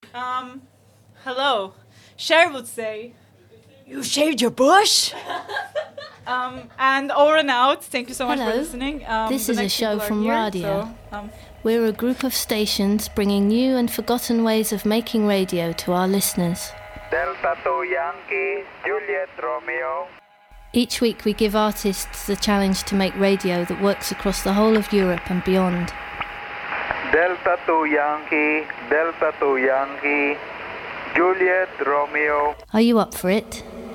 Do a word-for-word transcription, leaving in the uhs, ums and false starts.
Um, hello. Cher would say. You shaved your bush? Um, and over and out. Thank you so much Hello. for listening. Um, This the is a next show people are from here, Radio. So, um, We're a group of stations bringing new and forgotten ways of making radio to our listeners. Delta two Yankee, Juliet Romeo. Each week we give artists the challenge to make radio that works across the whole of Europe and beyond. Delta two Yankee, Delta two Yankee, Juliet Romeo. Are you up for it?